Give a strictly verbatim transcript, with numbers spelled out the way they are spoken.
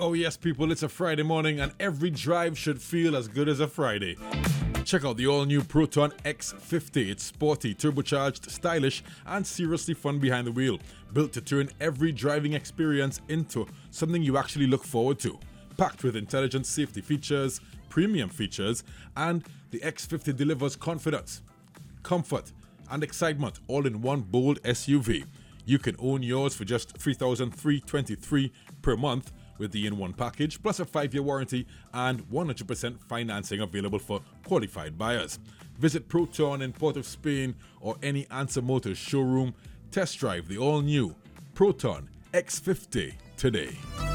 Oh yes, people, it's a Friday morning and every drive should feel as good as a Friday. Check out the all-new Proton X fifty. It's sporty, turbocharged, stylish, and seriously fun behind the wheel. Built to turn every driving experience into something you actually look forward to. Packed with intelligent safety features, premium features, and the X fifty delivers confidence, comfort, and excitement all in one bold S U V. You can own yours for just three thousand three hundred twenty-three dollars per month with the in one package, plus a five-year warranty and one hundred percent financing available for qualified buyers. Visit Proton in Port of Spain or any Answer Motors showroom. Test drive the all-new Proton X fifty today.